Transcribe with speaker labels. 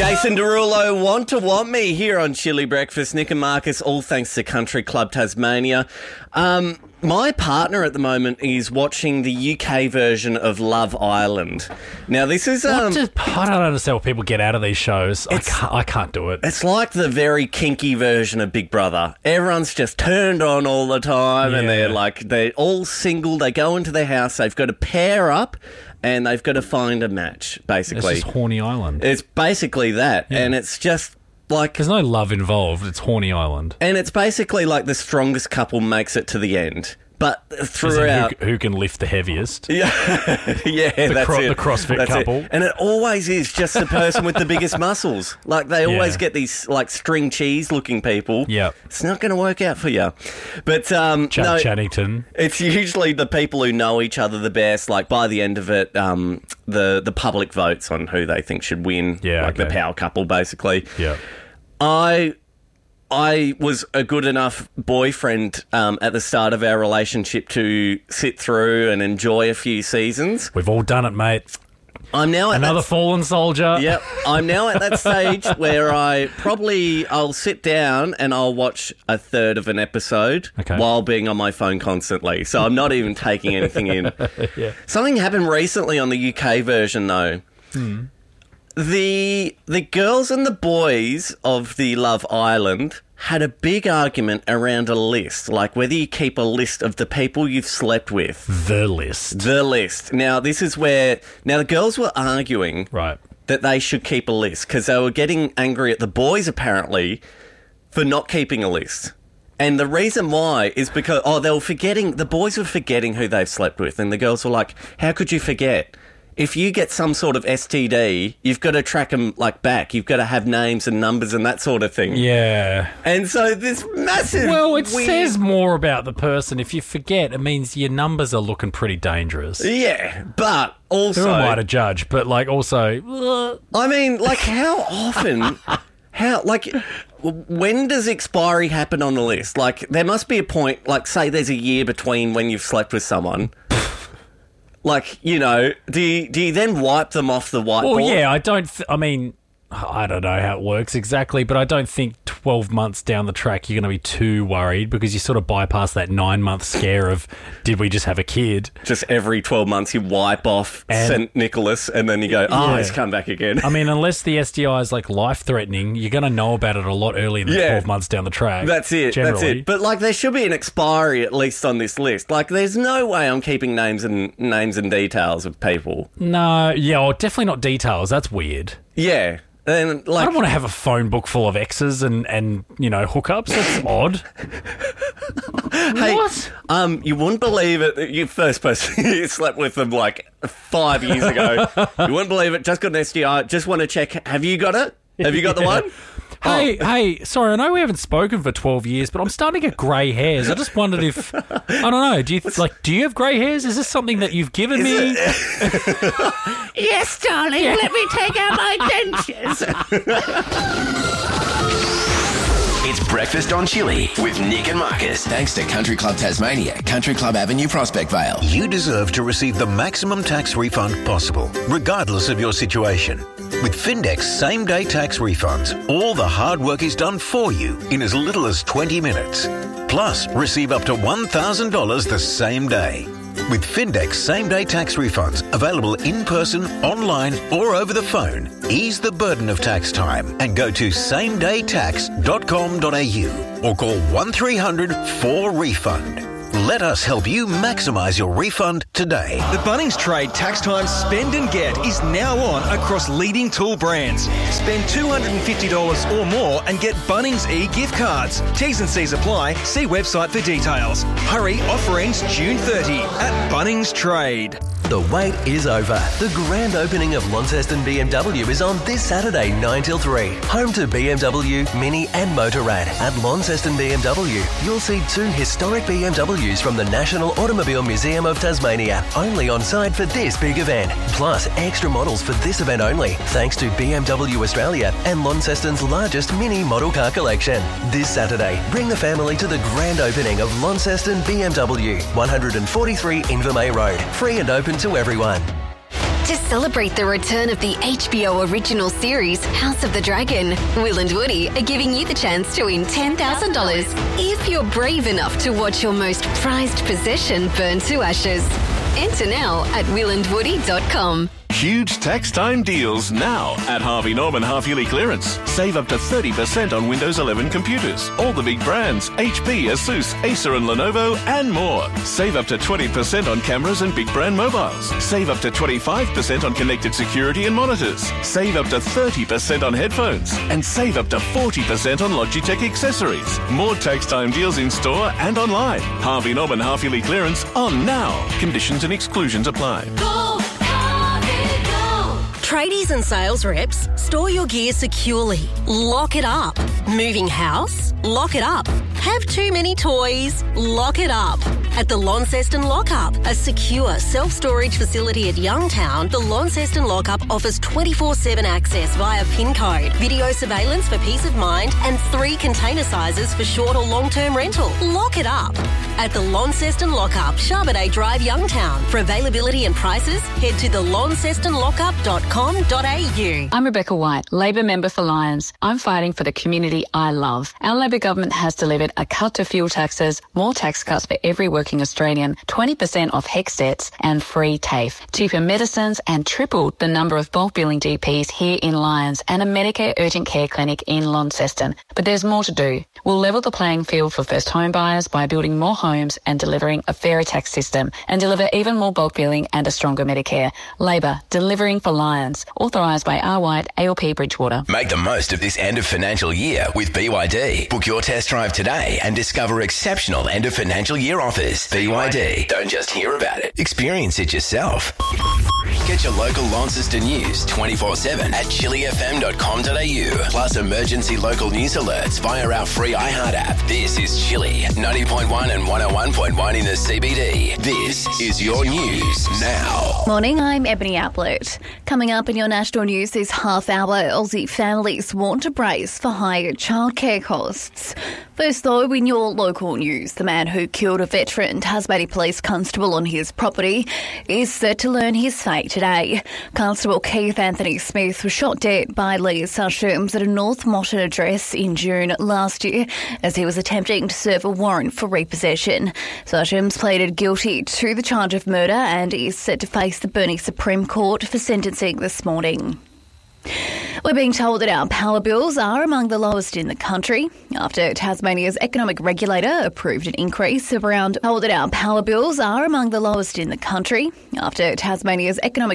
Speaker 1: Jason Derulo, Want Me here on Chili Breakfast. Nick and Marcus, all thanks to Country Club Tasmania. My partner at the moment is watching the UK version of Love Island. Now, this is...
Speaker 2: I don't understand what people get out of these shows. I can't do it.
Speaker 1: It's like the very kinky version of Big Brother. Everyone's just turned on all the time, and they're all single. They go into their house, they've got to pair up, and they've got to find a match, basically.
Speaker 2: It's just Horny Island.
Speaker 1: It's basically that, and it's just... like,
Speaker 2: there's no love involved. It's Horny Island.
Speaker 1: And it's basically like the strongest couple makes it to the end. But throughout...
Speaker 2: Who can lift the heaviest?
Speaker 1: Yeah, that's it.
Speaker 2: The CrossFit couple.
Speaker 1: It. And it always is just the person with the biggest muscles. Like, they always get these, like, string cheese-looking people.
Speaker 2: Yeah.
Speaker 1: It's not going to work out for you. But,
Speaker 2: Channington.
Speaker 1: It's usually the people who know each other the best. Like, by the end of it, the public votes on who they think should win.
Speaker 2: Yeah,
Speaker 1: like the power couple, basically.
Speaker 2: Yeah.
Speaker 1: I was a good enough boyfriend at the start of our relationship to sit through and enjoy a few seasons.
Speaker 2: We've all done it, mate.
Speaker 1: I'm now at
Speaker 2: another fallen soldier.
Speaker 1: Yep. I'm now at that stage where I'll sit down and I'll watch a third of an episode while being on my phone constantly. So I'm not even taking anything in.
Speaker 2: Yeah.
Speaker 1: Something happened recently on the UK version, though. The girls and the boys of the Love Island had a big argument around a list, like whether you keep a list of the people you've slept with.
Speaker 2: The list.
Speaker 1: Now, this is where... Now, the girls were arguing that they should keep a list because they were getting angry at the boys, apparently, for not keeping a list. And the reason why is because, they were forgetting... The boys were forgetting who they've slept with, and the girls were like, how could you forget? If you get some sort of STD, you've got to track them, like, back. You've got to have names and numbers and that sort of thing.
Speaker 2: Yeah.
Speaker 1: And so this massive...
Speaker 2: Well, it says more about the person. If you forget, it means your numbers are looking pretty dangerous.
Speaker 1: Yeah, but also...
Speaker 2: Who am I to judge? But, like, also...
Speaker 1: I mean, like, how often... when does expiry happen on the list? Like, there must be a point, like, say there's a year between when you've slept with someone... Like, you know, do you then wipe them off the whiteboard?
Speaker 2: Well, yeah, I don't know how it works exactly, but I don't think 12 months down the track you're going to be too worried because you sort of bypass that 9-month scare of, did we just have a kid?
Speaker 1: Just every 12 months you wipe off St. Nicholas and then you go, he's come back again.
Speaker 2: I mean, unless the STI is like life-threatening, you're going to know about it a lot earlier than 12 months down the track.
Speaker 1: That's it,
Speaker 2: generally.
Speaker 1: That's it. But, like, there should be an expiry at least on this list. Like, there's no way I'm keeping names and details of people.
Speaker 2: No, definitely not details. That's weird.
Speaker 1: Yeah. And, like,
Speaker 2: I don't want to have a phone book full of exes and you know, hookups. That's odd.
Speaker 1: Hey,
Speaker 2: what?
Speaker 1: You wouldn't believe it. You first person you slept with them like 5 years ago. You wouldn't believe it. Just got an STI. Just want to check. Have you got it? Have you got the one?
Speaker 2: Hey, sorry, I know we haven't spoken for 12 years, but I'm starting to get grey hairs. I just wondered if, I don't know, do you have grey hairs? Is this something that you've given me?
Speaker 1: Yes, darling, let me take out my dentures.
Speaker 3: It's Breakfast on Chili with Nick and Marcus.
Speaker 4: Thanks to Country Club Tasmania, Country Club Avenue, Prospect Vale.
Speaker 5: You deserve to receive the maximum tax refund possible, regardless of your situation. With Findex same-day tax refunds, all the hard work is done for you in as little as 20 minutes. Plus, receive up to $1,000 the same day. With Findex same-day tax refunds available in person, online or over the phone, ease the burden of tax time and go to samedaytax.com.au or call 1300 4REFUND. Let us help you maximise your refund today.
Speaker 6: The Bunnings Trade Tax Time Spend and Get is now on across leading tool brands. Spend $250 or more and get Bunnings e-gift cards. T's and C's apply. See website for details. Hurry, offer ends June 30 at Bunnings Trade.
Speaker 7: The wait is over. The grand opening of Launceston BMW is on this Saturday, 9 till 3. Home to BMW, Mini and Motorrad at Launceston BMW. You'll see 2 historic BMWs from the National Automobile Museum of Tasmania, only on site for this big event. Plus, extra models for this event only, thanks to BMW Australia and Launceston's largest mini model car collection. This Saturday, bring the family to the grand opening of Launceston BMW, 143 Invermay Road. Free and open to everyone.
Speaker 8: To celebrate the return of the HBO original series, House of the Dragon, Will and Woody are giving you the chance to win $10,000 if you're brave enough to watch your most prized possession burn to ashes. Enter now at willandwoody.com.
Speaker 9: Huge tax time deals now at Harvey Norman half-yearly clearance. Save up to 30% on Windows 11 computers. All the big brands, HP, Asus, Acer and Lenovo and more. Save up to 20% on cameras and big brand mobiles. Save up to 25% on connected security and monitors. Save up to 30% on headphones. And save up to 40% on Logitech accessories. More tax time deals in store and online. Harvey Norman half-yearly clearance on now. Conditions and exclusions apply.
Speaker 10: Tradies and sales reps, store your gear securely. Lock it up. Moving house? Lock it up. Have too many toys? Lock it up. At the Launceston Lockup, a secure self-storage facility at Youngtown, the Launceston Lockup offers 24/7 access via PIN code, video surveillance for peace of mind, and 3 container sizes for short or long-term rental. Lock it up. At the Launceston Lockup, Charbonnet Drive, Youngtown. For availability and prices, head to thelauncestonlockup.com.au.
Speaker 11: I'm Rebecca White, Labor member for Lions. I'm fighting for the community I love. Our Labor government has delivered a cut to fuel taxes, more tax cuts for every working Australian, 20% off HECS debts and free TAFE, cheaper medicines and tripled the number of bulk billing GPs here in Lyons and a Medicare urgent care clinic in Launceston. But there's more to do. We'll level the playing field for first home buyers by building more homes and delivering a fairer tax system and deliver even more bulk billing and a stronger Medicare. Labor, delivering for Lions. Authorised by R. White, ALP Bridgewater.
Speaker 4: Make the most of this end of financial year with BYD. Book your test drive today and discover exceptional end of financial year offers. BYD. Don't just hear about it. Experience it yourself. Get your local Launceston news 24/7 at chillyfm.com.au. Plus emergency local news alerts via our free iHeart app. This is Chilly 90.1 and 101.1 in the CBD. This is your news now.
Speaker 12: Morning, I'm Ebony Ablett. Coming up in your national news this half hour, Aussie families want to brace for higher childcare costs. First though, in your local news, the man who killed a veteran Tasmania Police constable on his property is set to learn his fate today. Constable Keith Anthony Smith was shot dead by Leah Sushums at a North Motton address in June last year as he was attempting to serve a warrant for repossession. Sushums pleaded guilty to the charge of murder and is set to face the Burnie Supreme Court for sentencing this morning. We're being told that our power bills are among the lowest in the country after Tasmania's economic regulator approved an increase of around. Told that our power bills are among the lowest in the country after Tasmania's economic